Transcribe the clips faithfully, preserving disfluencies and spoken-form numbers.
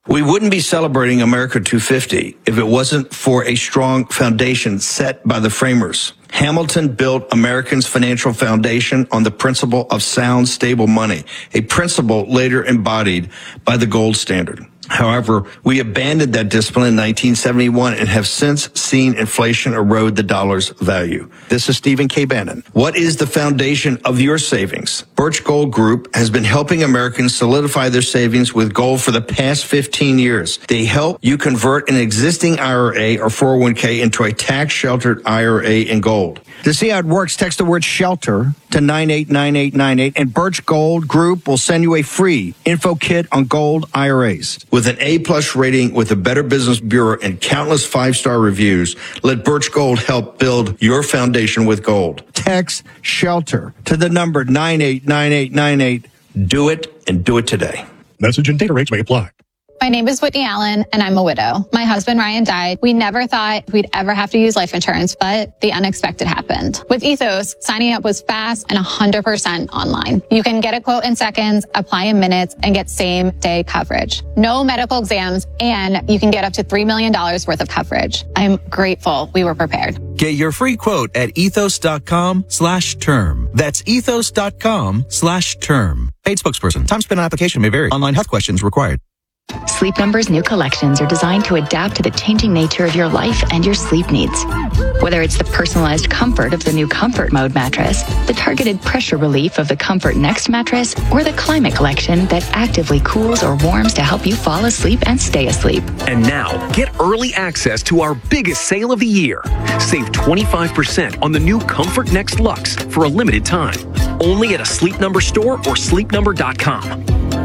We wouldn't be celebrating America two fifty if it wasn't for a strong foundation set by the framers. Hamilton built Americans' financial foundation on the principle of sound, stable money, a principle later embodied by the gold standard. However, we abandoned that discipline in nineteen seventy-one and have since seen inflation erode the dollar's value. This is Stephen K. Bannon. What is the foundation of your savings? Birch Gold Group has been helping Americans solidify their savings with gold for the past fifteen years. They help you convert an existing I R A or four oh one k into a tax-sheltered I R A in gold. To see how it works, text the word SHELTER to nine eight nine eight nine eight, and Birch Gold Group will send you a free info kit on gold I R As. With an A-plus rating with the Better Business Bureau and countless five-star reviews, let Birch Gold help build your foundation with gold. Text SHELTER to the number nine eight nine eight nine eight. Do it, and do it today. Message and data rates may apply. My name is Whitney Allen, and I'm a widow. My husband, Ryan, died. We never thought we'd ever have to use life insurance, but the unexpected happened. With Ethos, signing up was fast and one hundred percent online. You can get a quote in seconds, apply in minutes, and get same-day coverage. No medical exams, and you can get up to three million dollars worth of coverage. I'm grateful we were prepared. Get your free quote at ethos.com slash term. That's ethos.com slash term. Paid spokesperson. Time spent on application may vary. Online health questions required. Sleep Number's new collections are designed to adapt to the changing nature of your life and your sleep needs. Whether it's the personalized comfort of the new Comfort Mode mattress, the targeted pressure relief of the Comfort Next mattress, or the Climate Collection that actively cools or warms to help you fall asleep and stay asleep. And now, get early access to our biggest sale of the year. Save twenty-five percent on the new Comfort Next Luxe for a limited time. Only at a Sleep Number store or sleep number dot com.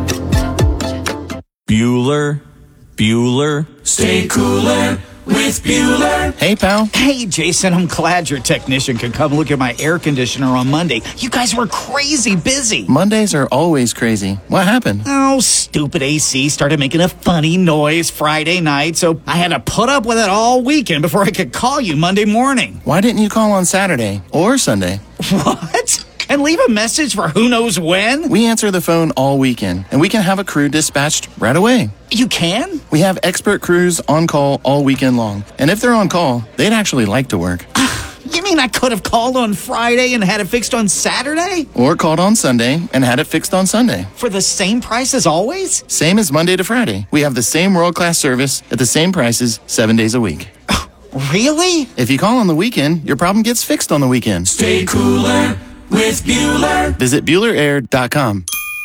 Bueller, Bueller. Stay cooler with Bueller. Hey, pal. Hey, Jason, I'm glad your technician could come look at my air conditioner on Monday. You guys were crazy busy. Mondays are always crazy. What happened? Oh, stupid A C started making a funny noise Friday night, so I had to put up with it all weekend before I could call you Monday morning. Why didn't you call on Saturday or Sunday? What? And leave a message for who knows when? We answer the phone all weekend, and we can have a crew dispatched right away. You can? We have expert crews on call all weekend long. And if they're on call, they'd actually like to work. You mean I could have called on Friday and had it fixed on Saturday? Or called on Sunday and had it fixed on Sunday. For the same price as always? Same as Monday to Friday. We have the same world-class service at the same prices seven days a week. Really? If you call on the weekend, your problem gets fixed on the weekend. Stay cooler with Bueller. Visit Bueller Air dot com.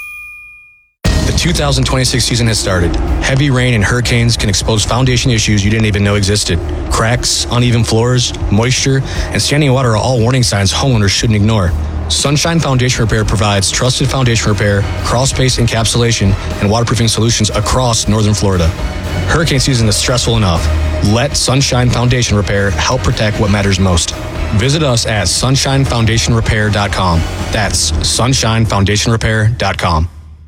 The two thousand twenty-six season has started. Heavy rain and hurricanes can expose foundation issues you didn't even know existed. Cracks, uneven floors, moisture, and standing water are all warning signs homeowners shouldn't ignore. Sunshine Foundation Repair provides trusted foundation repair, crawl space encapsulation, and waterproofing solutions across northern Florida. Hurricane season is stressful enough. Let Sunshine Foundation Repair help protect what matters most. Visit us at sunshine foundation repair dot com. That's sunshine foundation repair dot com.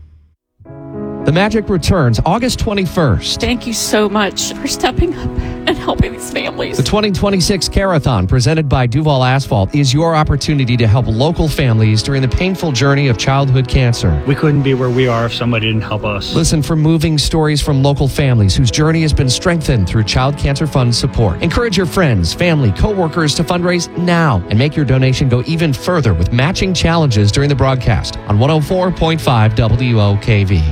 The Magic returns August twenty-first. Thank you so much for stepping up and helping these families. The twenty twenty-six Carathon, presented by Duval Asphalt, is your opportunity to help local families during the painful journey of childhood cancer. We couldn't be where we are if somebody didn't help us. Listen for moving stories from local families whose journey has been strengthened through Child Cancer Fund support. Encourage your friends, family, co-workers to fundraise now and make your donation go even further with matching challenges during the broadcast on one oh four point five W O K V.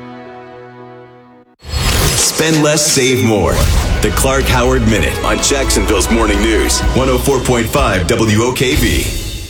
Spend less, save more. The Clark Howard Minute on Jacksonville's Morning News, one oh four point five W O K V.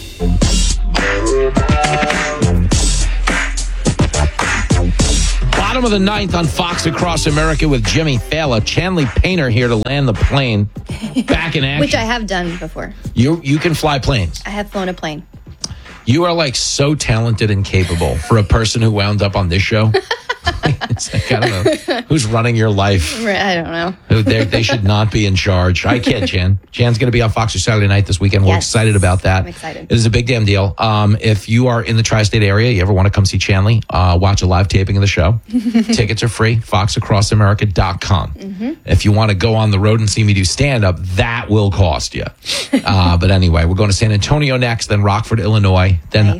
Bottom of the ninth on Fox Across America with Jimmy Fallon. Chanley Painter here to land the plane. Back in action. Which I have done before. You you can fly planes. I have flown a plane. You are like so talented and capable for a person who wound up on this show. It's like, I don't know. Who's running your life? I don't know. Who They should not be in charge. I kid, Jan. Jan's going to be on Fox Saturday night this weekend. We're yes. excited about that. I'm excited. It is a big damn deal. Um, if you are in the tri-state area, you ever want to come see Chanley, uh, watch a live taping of the show. Tickets are free. fox across america dot com. Mm-hmm. If you want to go on the road and see me do stand-up, that will cost you. Uh, but anyway, we're going to San Antonio next, then Rockford, Illinois, then... Nice.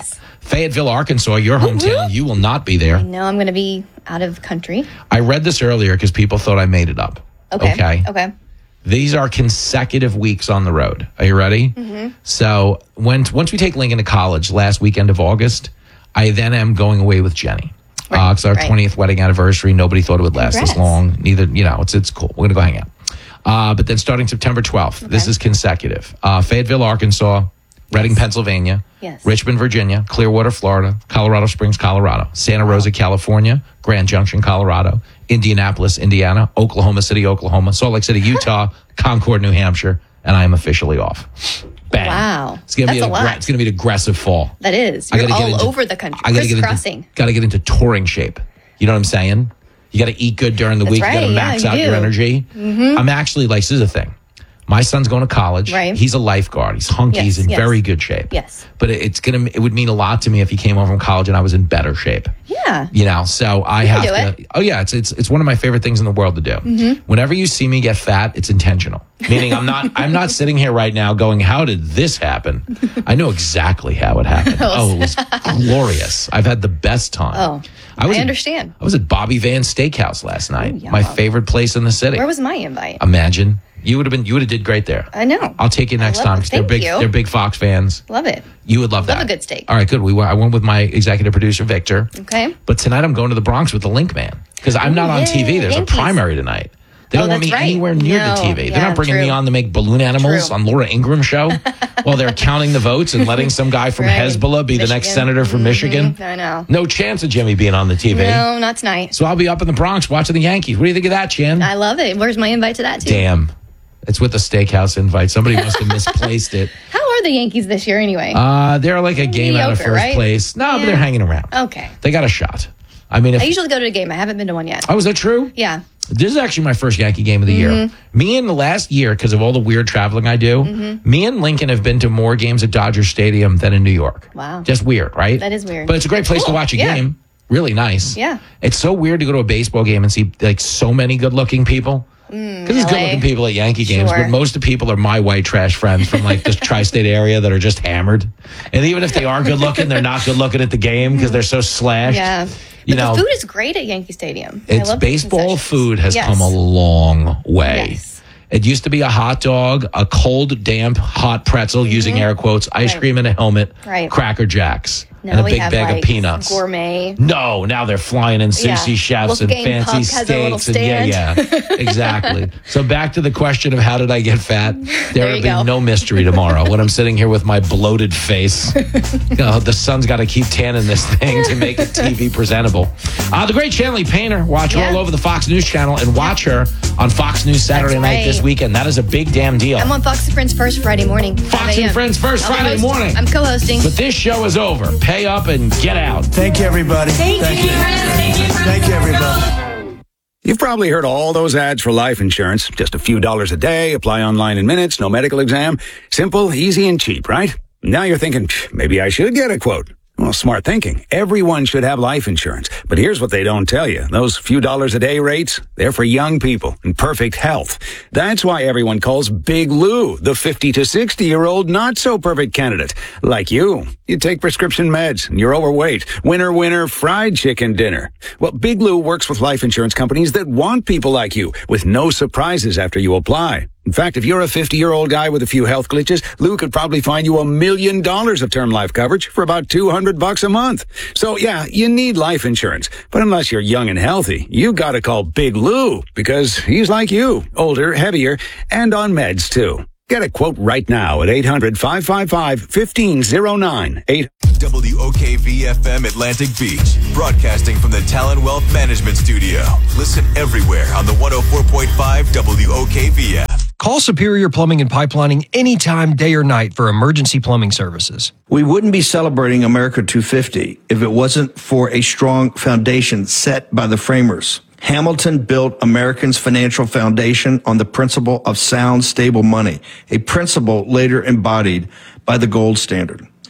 Fayetteville, Arkansas, your hometown. You will not be there. No, I'm going to be out of country. I read this earlier because people thought I made it up. Okay. Okay. Okay. These are consecutive weeks on the road. Are you ready? Mm-hmm. So when once we take Lincoln to college last weekend of August, I then am going away with Jenny. Right, uh, it's our right. twentieth wedding anniversary. Nobody thought it would last Congrats. this long. Neither, you know, it's it's cool. We're gonna go hang out. Uh, but then starting September twelfth, this is consecutive. Uh, Fayetteville, Arkansas, Reading, Pennsylvania, Yes. Richmond, Virginia, Clearwater, Florida, Colorado Springs, Colorado, Santa Rosa, California, Grand Junction, Colorado, Indianapolis, Indiana, Oklahoma City, Oklahoma, Salt Lake City, Utah, Concord, New Hampshire, and I am officially off. Bang. Wow. It's gonna That's be a an lot. It's gonna be an aggressive fall. That is. I You're gotta all get into- over the country. I gotta get Crisscrossing. into gotta get into touring shape. You know what I'm saying? You gotta eat good during the That's week. You right, gotta yeah, max you out your do. energy. Mhm. I'm actually like, this is the thing. My son's going to college. Right. He's a lifeguard. He's hunky. Yes, He's in yes. very good shape. Yes. But it, it's gonna. It would mean a lot to me if he came home from college and I was in better shape. Yeah. You know, so I You can have do to. Oh yeah, it's it's it's one of my favorite things in the world to do. Mhm. Whenever you see me get fat, it's intentional. Meaning, I'm not I'm not sitting here right now going, "How did this happen?" I know exactly how it happened. Oh, it was glorious. I've had the best time. Oh, I was I at- understand. I was at Bobby Van's Steakhouse last night. yum. My favorite place in the city. Where was my invite? Imagine you would have been. You would have did great there. I know. I'll take you next love time it. because they're Thank big. you. They're big Fox fans. Love it. You would love Love that. a good steak. All right, good. We went, I went with my executive producer Victor. Okay. But tonight I'm going to the Bronx with the Link Man because I'm not Ooh, on T V. yeah, There's Yankees. a primary tonight. They Oh, don't want that's me right. anywhere near No, the T V. They're yeah, not bringing me true. on to make balloon animals True. on Laura Ingraham show while they're counting the votes and letting some guy from Right. Hezbollah be the next Michigan. senator from Mhm. Michigan. I know. No chance of Jimmy being on the T V. No, not tonight. So I'll be up in the Bronx watching the Yankees. What do you think of that, Chan? I love it. Where's my invite to that too? Damn. It's with the steakhouse invite. Somebody must have misplaced it. How are the Yankees this year anyway? Uh, they're like a game out of Mediocre, first right? place. No, but Yeah. they're hanging around. Okay. They got a shot. I mean, if I usually go to a game. I haven't been to one yet. oh, is that true? Yeah. This is actually my first Yankee game of the year. Mhm. Me and the last year, because of all the weird traveling I do, Mhm. me and Lincoln have been to more games at Dodger Stadium than in New York. Wow. Just weird, right? That is weird. But it's a great place to Cool. watch a Yeah. game. Really nice. Yeah. It's so weird to go to a baseball game and see like so many good-looking people. Mm, Because there's L A. good-looking people at Yankee games, Sure. but most of the people are my white trash friends from like the tri-state area that are just hammered. And even if they are good-looking, they're not good-looking at the game because they're so slashed. Yeah. You But know, the food is great at Yankee Stadium. I it's love the baseball concessions. food has Yes. come a long way. Yes. It used to be a hot dog, a cold, damp, hot pretzel, using air quotes, ice Mm-hmm. Right. cream in a helmet, Right. Cracker Jacks, Now and a we big have bag like of peanuts. gourmet. No, now they're flying in sushi Yeah. chefs and Wolfgang fancy Puck has a little steaks. And yeah, stand. yeah, exactly. So back to the question of how did I get fat? There There will you be go. no mystery tomorrow when I'm sitting here with my bloated face. Oh, the sun's got to keep tanning this thing to make it T V presentable. Uh, the great Shanley Painter. Watch her Yeah. all over the Fox News channel and watch her on Fox News Saturday That's night right. this weekend. That is a big damn deal. I'm on Fox and Friends first Friday morning. Fox and Friends first I'll be Friday hosting. morning. I'm co-hosting. But this show is over. Pay up and get out. Thank you, everybody. Thank Thank you. you. Thank you, everybody. You've probably heard all those ads for life insurance. Just a few dollars a day, apply online in minutes, no medical exam. Simple, easy, and cheap, right? Now you're thinking, "Psh, maybe I should get a quote. Well, smart thinking. Everyone should have life insurance. But here's what they don't tell you. Those few dollars a day rates, they're for young people in perfect health. That's why everyone calls Big Lou the fifty to sixty year old not so perfect candidate. Like you. You take prescription meds and you're overweight. Winner, winner, fried chicken dinner. Well, Big Lou works with life insurance companies that want people like you with no surprises after you apply. In fact, if you're a fifty-year-old guy with a few health glitches, Lou could probably find you a million dollars of term life coverage for about two hundred bucks a month. So yeah, you need life insurance. But unless you're young and healthy, you gotta call Big Lou because he's like you, older, heavier, and on meds too. Get a quote right now at eight hundred, five five five, one five zero nine. eight W O K V F M Atlantic Beach, broadcasting from the Talon Wealth Management Studio. Listen everywhere on the one oh four point five W O K V F. Call Superior Plumbing and Pipelining anytime, day or night for emergency plumbing services. We wouldn't be celebrating America two fifty if it wasn't for a strong foundation set by the framers. Hamilton built Americans' financial foundation on the principle of sound, stable money, a principle later embodied by the gold standard.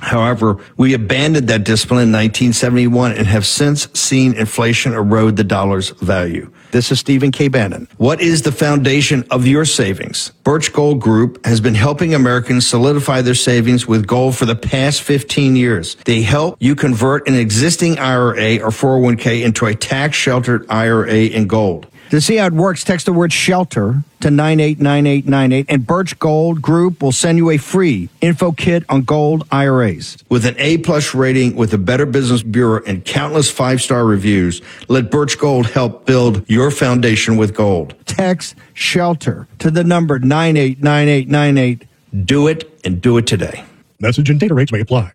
However, we abandoned that discipline in nineteen seventy-one and have since seen inflation erode the dollar's value. This is Stephen K. Bannon. What is the foundation of your savings? Birch Gold Group has been helping Americans solidify their savings with gold for the past fifteen years. They help you convert an existing I R A or four oh one k into a tax-sheltered I R A in gold. To see how it works, text the word SHELTER to nine eight nine eight nine eight, and Birch Gold Group will send you a free info kit on gold I R As. With an A-plus rating with the Better Business Bureau and countless five-star reviews, let Birch Gold help build your foundation with gold. Text SHELTER to the number nine eight nine eight nine eight. Do it, and do it today. Message and data rates may apply.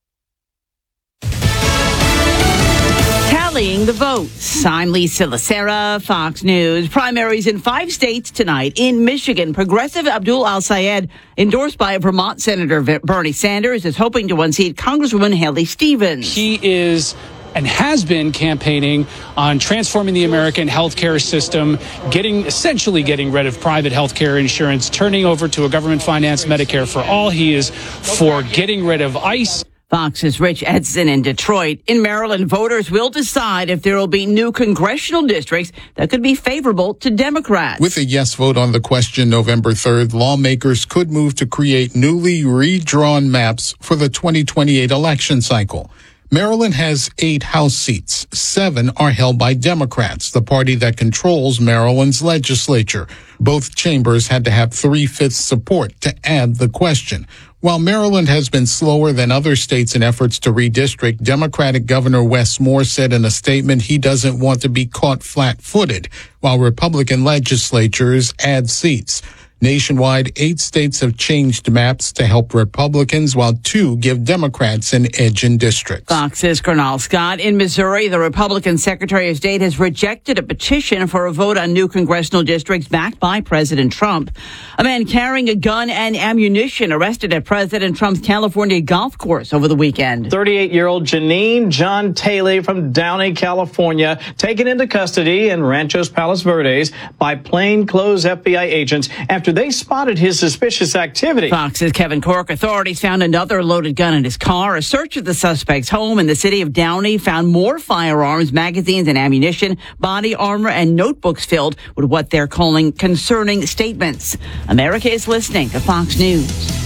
Tallying the votes. I'm Lisa Lacera, Fox News. Primaries in five states tonight. In Michigan, Progressive Abdul Al-Sayed, endorsed by Vermont Senator Bernie Sanders, is hoping to unseat Congresswoman Haley Stevens. He is and has been campaigning on transforming the American healthcare system, getting essentially getting rid of private healthcare insurance, turning over to a government-financed Medicare for all. He is for getting rid of ICE. Fox's Rich Edson in Detroit. In Maryland, voters will decide if there will be new congressional districts that could be favorable to Democrats. With a yes vote on the question November third, lawmakers could move to create newly redrawn maps for the twenty twenty-eight election cycle. Maryland has eight House seats. Seven are held by Democrats, the party that controls Maryland's legislature. Both chambers had to have three-fifths support to add the question. While Maryland has been slower than other states in efforts to redistrict, Democratic Governor Wes Moore said in a statement he doesn't want to be caught flat-footed, while Republican legislatures add seats. Nationwide, eight states have changed maps to help Republicans, while two give Democrats an edge in districts. Fox's Cornell Scott. In Missouri, the Republican Secretary of State has rejected a petition for a vote on new congressional districts backed by President Trump. A man carrying a gun and ammunition arrested at President Trump's California golf course over the weekend. thirty-eight-year-old Janine John Taylor from Downey, California, taken into custody in Ranchos Palos Verdes by plainclothes F B I agents after they spotted his suspicious activity. Fox's Kevin Cork. Authorities found another loaded gun in his car. A search of the suspect's home in the city of Downey found more firearms, magazines, and ammunition, body armor, and notebooks filled with what they're calling concerning statements. America is listening to Fox News.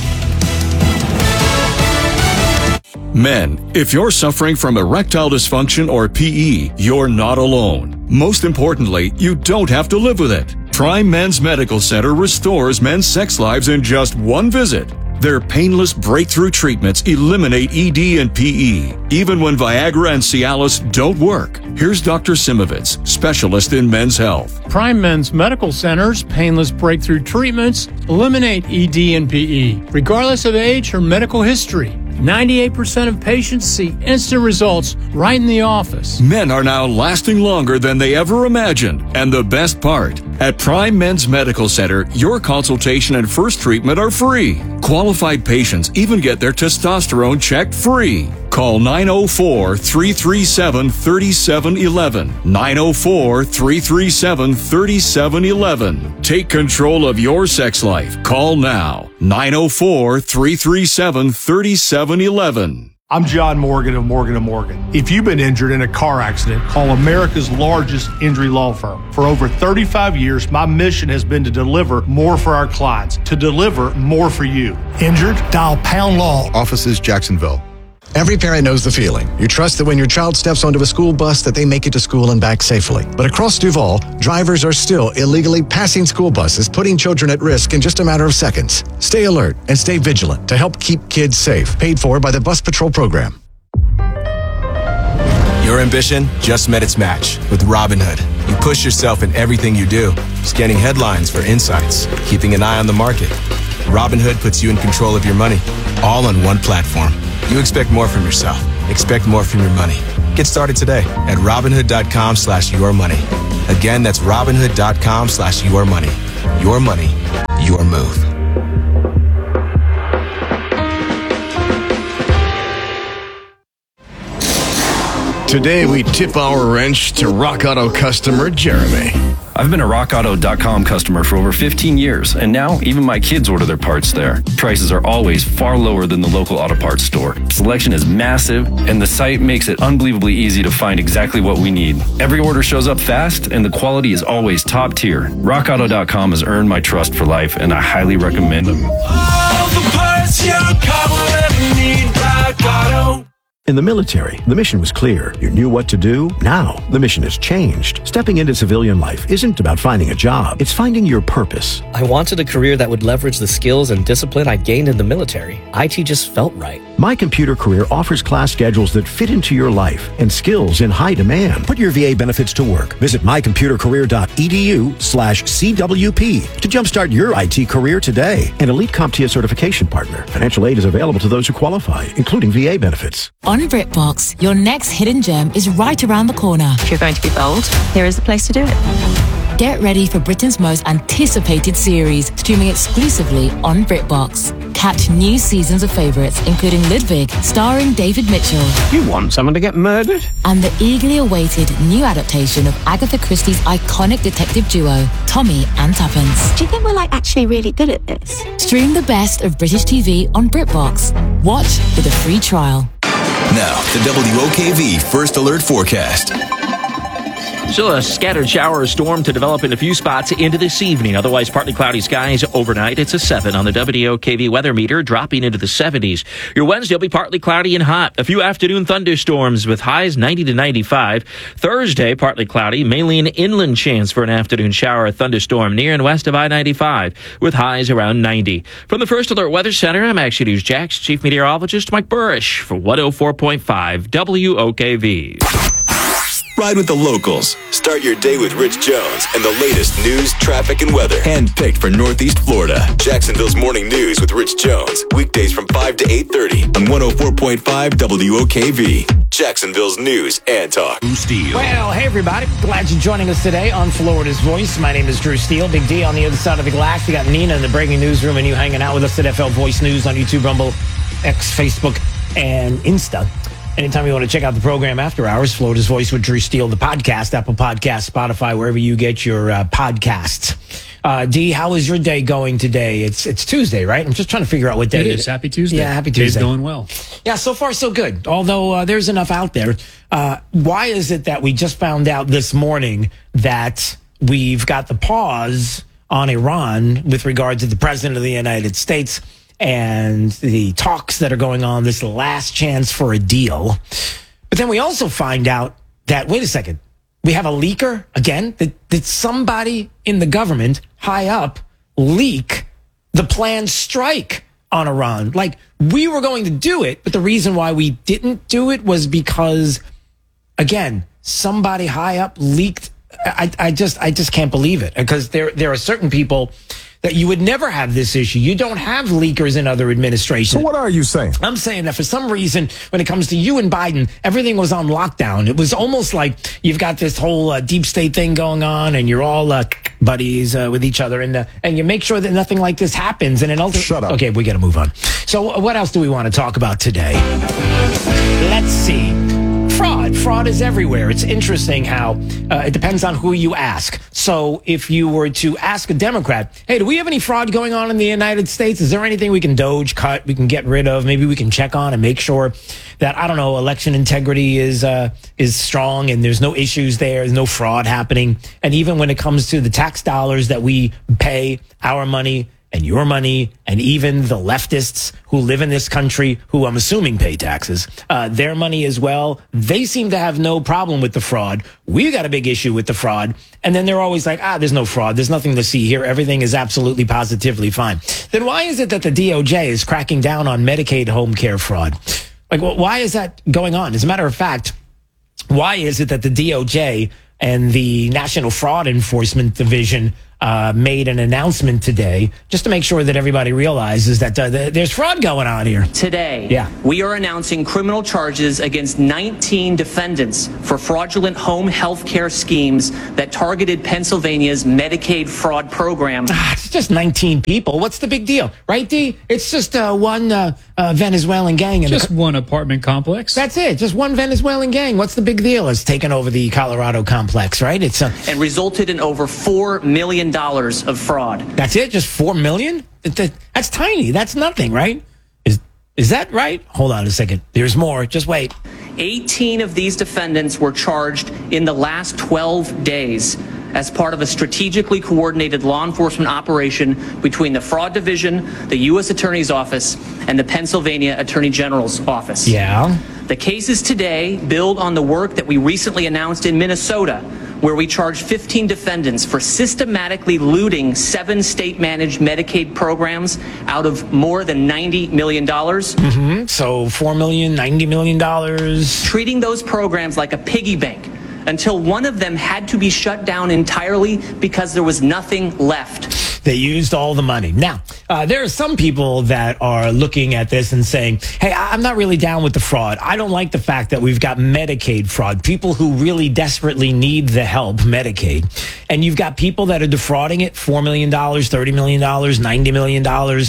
Men, if you're suffering from erectile dysfunction or P E, you're not alone. Most importantly, you don't have to live with it. Prime Men's Medical Center restores men's sex lives in just one visit. Their painless breakthrough treatments eliminate E D and P E, even when Viagra and Cialis don't work. Here's Doctor Simovitz, specialist in men's health. Prime Men's Medical Center's painless breakthrough treatments eliminate E D and P E, regardless of age or medical history. ninety-eight percent of patients see instant results right in the office. Men are now lasting longer than they ever imagined. And the best part, at Prime Men's Medical Center, your consultation and first treatment are free. Qualified patients even get their testosterone checked free. Call nine oh four, three three seven, three seven one one. nine oh four, three three seven, three seven one one. Take control of your sex life. Call now. nine oh four, three three seven, three seven one one. I'm John Morgan of Morgan and Morgan. If you've been injured in a car accident, call America's largest injury law firm. For over thirty-five years, my mission has been to deliver more for our clients, to deliver more for you. Injured? Dial Pound Law. Offices Jacksonville. Every parent knows the feeling. You trust that when your child steps onto a school bus that they make it to school and back safely. But across Duval, drivers are still illegally passing school buses, putting children at risk in just a matter of seconds. Stay alert and stay vigilant to help keep kids safe. Paid for by the Bus Patrol Program. Your ambition just met its match with Robinhood. You push yourself in everything you do, scanning headlines for insights, keeping an eye on the market. Robinhood puts you in control of your money, all on one platform. You expect more from yourself. Expect more from your money. Get started today at Robinhood.com slash your money. Again, that's Robinhood.com slash your money. Your money, your move. Today we tip our wrench to Rock Auto customer Jeremy. I've been a rock auto dot com customer for over fifteen years, and now even my kids order their parts there. Prices are always far lower than the local auto parts store. Selection is massive, and the site makes it unbelievably easy to find exactly what we need. Every order shows up fast, and the quality is always top tier. rock auto dot com has earned my trust for life, and I highly recommend them. All the parts your car will ever need, Rock Auto. In the military, the mission was clear. You knew what to do. Now, the mission has changed. Stepping into civilian life isn't about finding a job. It's finding your purpose. I wanted a career that would leverage the skills and discipline I gained in the military. I T just felt right. My Computer Career offers class schedules that fit into your life and skills in high demand. Put your V A benefits to work. Visit my computer career dot e d u slash C W P to jumpstart your I T career today. An elite CompTIA certification partner. Financial aid is available to those who qualify, including V A benefits. On BritBox, your next hidden gem is right around the corner. If you're going to be bold, here is the place to do it. Get ready for Britain's most anticipated series, streaming exclusively on BritBox. Catch new seasons of favourites, including Ludwig, starring David Mitchell. You want someone to get murdered? And the eagerly awaited new adaptation of Agatha Christie's iconic detective duo, Tommy and Tuppence. Do you think we're like actually really good at this? Stream the best of British T V on BritBox. Watch with a free trial. Now, the W O K V First Alert Forecast. Still a scattered shower or storm to develop in a few spots into this evening. Otherwise, partly cloudy skies overnight. It's a seven on the W O K V weather meter, dropping into the seventies. Your Wednesday will be partly cloudy and hot. A few afternoon thunderstorms with highs ninety to ninety-five. Thursday, partly cloudy, mainly an inland chance for an afternoon shower or thunderstorm near and west of I ninety-five with highs around ninety. From the First Alert Weather Center, I'm Action News Jax Chief Meteorologist Mike Burrish for one oh four point five W O K V. Ride with the locals. Start your day with Rich Jones and the latest news, traffic, and weather. Handpicked for Northeast Florida. Jacksonville's Morning News with Rich Jones. Weekdays from five to eight thirty on one oh four point five W O K V. Jacksonville's News and Talk. Drew Steele. Well, hey, everybody. Glad you're joining us today on Florida's Voice. My name is Drew Steele. Big D on the other side of the glass. We got Nina in the breaking newsroom and you hanging out with us at F L Voice News on YouTube, Rumble, X, Facebook, and Insta. Anytime you want to check out the program after hours, Florida's Voice with Drew Steele, the podcast, Apple Podcasts, Spotify, wherever you get your uh, podcasts. Uh, D, how is your day going today? It's it's Tuesday, right? I'm just trying to figure out what day it it is. is. Happy Tuesday. Yeah, happy Tuesday. Day's going well. Yeah, so far so good. Although uh, there's enough out there. Uh, why is it that we just found out this morning that we've got the pause on Iran with regard to the president of the United States and the talks that are going on, this last chance for a deal? But then we also find out that, wait a second, we have a leaker again. Did, did somebody in the government high up leak the planned strike on Iran? Like, we were going to do it, but the reason why we didn't do it was because, again, somebody high up leaked. I, I just, I just can't believe it, because there, there are certain people that you would never have this issue. You don't have leakers in other administrations. So what are you saying? I'm saying that for some reason, when it comes to you and Biden, everything was on lockdown. It was almost like you've got this whole uh, deep state thing going on, and you're all uh, buddies uh, with each other, and uh, and you make sure that nothing like this happens. And it also shut up. Okay, we got to move on. So what else do we want to talk about today? Let's see. Fraud. Fraud is everywhere. It's interesting how uh, it depends on who you ask. So if you were to ask a Democrat, hey, do we have any fraud going on in the United States? Is there anything we can doge, cut, we can get rid of? Maybe we can check on and make sure that, I don't know, election integrity is uh, is strong and there's no issues there. There's no fraud happening. And even when it comes to the tax dollars that we pay, our money and your money, and even the leftists who live in this country, who I'm assuming pay taxes, uh, their money as well, they seem to have no problem with the fraud. We got a big issue with the fraud. And then they're always like, ah, there's no fraud. There's nothing to see here. Everything is absolutely positively fine. Then why is it that the D O J is cracking down on Medicaid home care fraud? Like, well, why is that going on? As a matter of fact, why is it that the D O J and the National Fraud Enforcement Division uh, made an announcement today just to make sure that everybody realizes that uh, th- there's fraud going on here. Today, yeah. we are announcing criminal charges against nineteen defendants for fraudulent home health care schemes that targeted Pennsylvania's Medicaid fraud program. Ah, it's just nineteen people. What's the big deal? Right, D? It's just uh, one uh, uh, Venezuelan gang. In just the... one apartment complex. That's it. Just one Venezuelan gang. What's the big deal? It's taken over the Colorado complex, right? It's uh... And resulted in over four million dollars of fraud. That's it? Just four million dollars? That's tiny. That's nothing, right? Is is that right? Hold on a second. There's more. Just wait. eighteen of these defendants were charged in the last twelve days as part of a strategically coordinated law enforcement operation between the Fraud Division, the U S Attorney's Office, and the Pennsylvania Attorney General's Office. Yeah. The cases today build on the work that we recently announced in Minnesota, where we charged fifteen defendants for systematically looting seven state-managed Medicaid programs out of more than ninety million dollars. Mm-hmm. So four million dollars, ninety million dollars. Treating those programs like a piggy bank until one of them had to be shut down entirely because there was nothing left. They used all the money. Now, uh, there are some people that are looking at this and saying, hey, I'm not really down with the fraud. I don't like the fact that we've got Medicaid fraud, people who really desperately need the help, Medicaid. And you've got people that are defrauding it, four million dollars, thirty million dollars, ninety million dollars.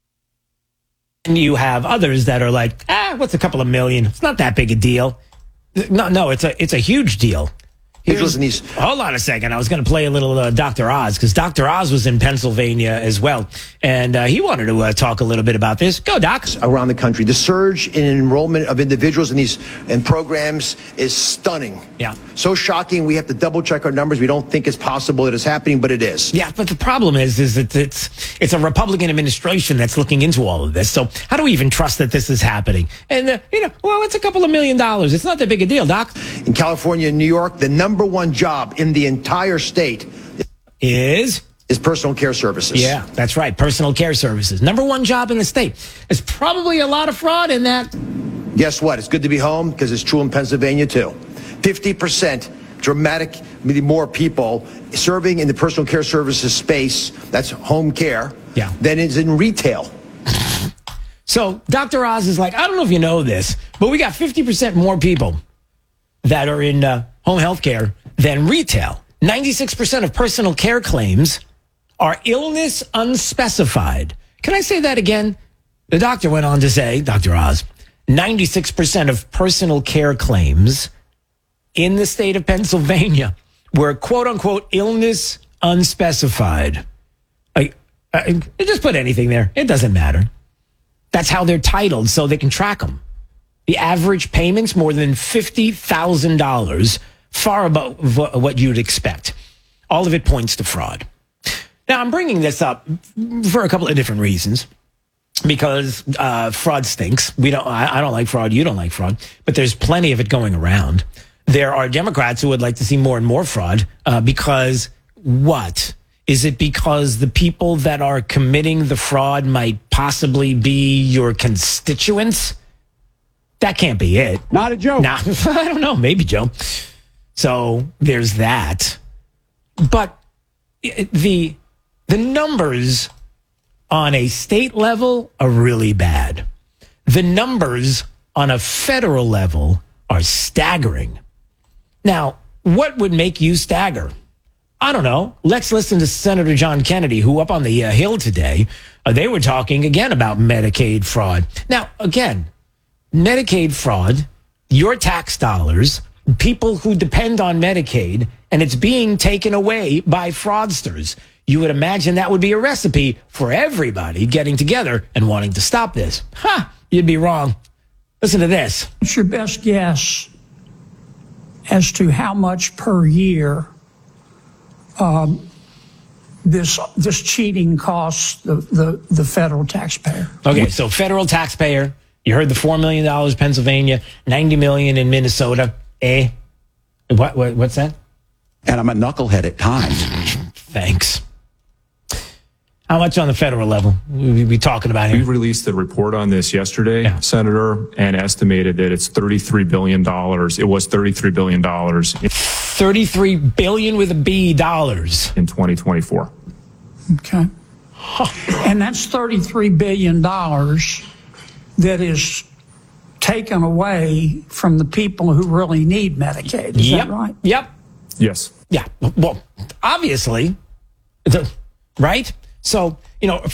And you have others that are like, ah, what's a couple of million? It's not that big a deal. No, no, it's a it's a huge deal. Here's, hold on a second. I was going to play a little uh, Doctor Oz because Doctor Oz was in Pennsylvania as well. And uh, he wanted to uh, talk a little bit about this. Go, Doc. Around the country, the surge in enrollment of individuals in these in programs is stunning. Yeah. So shocking. We have to double check our numbers. We don't think it's possible it is happening, but it is. Yeah, but the problem is, is that it's it's a Republican administration that's looking into all of this. So how do we even trust that this is happening? And, uh, you know, well, it's a couple of million dollars. It's not that big a deal, Doc. In California and New York, the number Number one job in the entire state is is personal care services. Yeah, that's right. Personal care services. Number one job in the state. There's probably a lot of fraud in that. Guess what? It's good to be home because it's true in Pennsylvania too. fifty percent dramatic more people serving in the personal care services space, that's home care, yeah, than is in retail. So Doctor Oz is like, I don't know if you know this, but we got fifty percent more people that are in uh, home health care than retail. ninety-six percent of personal care claims are illness unspecified. Can I say that again? The doctor went on to say, Doctor Oz, ninety-six percent of personal care claims in the state of Pennsylvania were quote unquote illness unspecified. I, I, just put anything there. It doesn't matter. That's how they're titled so they can track them. The average payments more than fifty thousand dollars, far above what you'd expect. All of it points to fraud. Now, I'm bringing this up for a couple of different reasons. Because uh, fraud stinks. We don't. I, I don't like fraud. You don't like fraud. But there's plenty of it going around. There are Democrats who would like to see more and more fraud uh, because what? Is it because the people that are committing the fraud might possibly be your constituents? That can't be it. Not a joke. Nah, I don't know. Maybe, Joe. So there's that. But the the numbers on a state level are really bad. The numbers on a federal level are staggering. Now, what would make you stagger? I don't know. Let's listen to Senator John Kennedy, who up on the uh, Hill today, uh, they were talking again about Medicaid fraud. Now, again, Medicaid fraud, your tax dollars, people who depend on Medicaid, and it's being taken away by fraudsters. You would imagine that would be a recipe for everybody getting together and wanting to stop this. Ha! You'd be wrong. Listen to this. What's your best guess as to how much per year um, this this cheating costs the, the, the federal taxpayer? Okay, so federal taxpayer, you heard the four million dollars Pennsylvania, ninety million dollars in Minnesota. Eh? What, what? What's that? And I'm a knucklehead at times. Thanks. How much on the federal level we be talking about here? We released a report on this yesterday, yeah. Senator, and estimated that it's thirty-three billion dollars. It was thirty-three billion dollars. thirty-three billion dollars with a B dollars. In twenty twenty-four. Okay. And that's thirty-three billion dollars that is taken away from the people who really need Medicaid. Is yep. that right? Yep. Yes. Yeah. Well, obviously, the, right? So, you know,